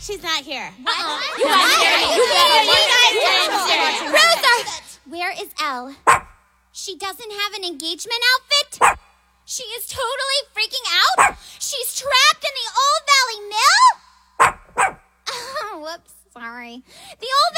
She's not here. Uh-oh. You guys hear me? Rosa! Where is Elle? She doesn't have an engagement outfit? She is totally freaking out? She's trapped in the Old Valley Mill? Oh, whoops, sorry. The Old